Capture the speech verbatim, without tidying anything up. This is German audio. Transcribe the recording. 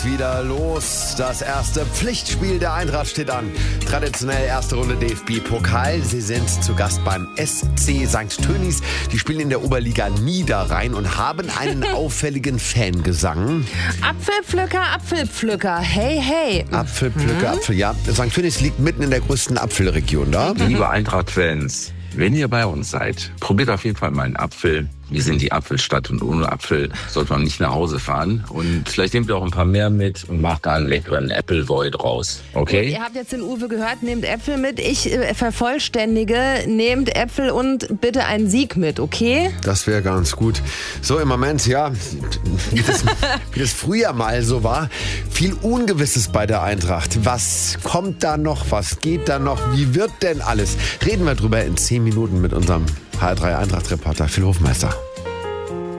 Wieder los. Das erste Pflichtspiel der Eintracht steht an. Traditionell erste Runde D F B-Pokal. Sie sind zu Gast beim S C Sankt Tönnies. Die spielen in der Oberliga Niederrhein und haben einen auffälligen Fangesang. Apfelpflücker, Apfelpflücker, hey, hey. Apfelpflücker, mhm. Apfel, ja. Sankt Tönnies liegt mitten in der größten Apfelregion da. Liebe Eintracht-Fans, wenn ihr bei uns seid, probiert auf jeden Fall mal einen Apfel. Wir sind die Apfelstadt und ohne Apfel sollte man nicht nach Hause fahren. Und vielleicht nehmt ihr auch ein paar mehr mit und macht da einen leckeren Appleboy draus. Okay? Gut, ihr habt jetzt den Uwe gehört, nehmt Äpfel mit. Ich äh, vervollständige, nehmt Äpfel und bitte einen Sieg mit, okay? Das wäre ganz gut. So, im Moment, ja, wie das, wie das früher mal so war, viel Ungewisses bei der Eintracht. Was kommt da noch? Was geht da noch? Wie wird denn alles? Reden wir drüber in zehn Minuten mit unserem H R drei Eintracht-Reporter Phil Hofmeister.